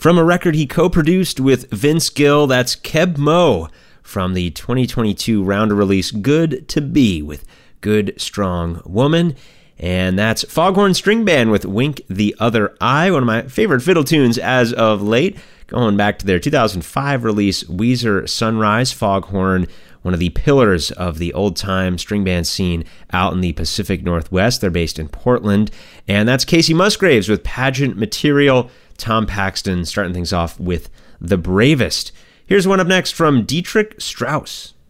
From a record he co-produced with Vince Gill, that's Keb Mo from the 2022 Rounder release Good to Be with Good Strong Woman. And that's Foghorn String Band with Wink the Other Eye, one of my favorite fiddle tunes as of late. Going back to their 2005 release, Weezer Sunrise. Foghorn, one of the pillars of the old-time string band scene out in the Pacific Northwest. They're based in Portland. And that's Casey Musgraves with Pageant Material. Tom Paxton starting things off with The Bravest. Here's one up next from Dietrich Strauss.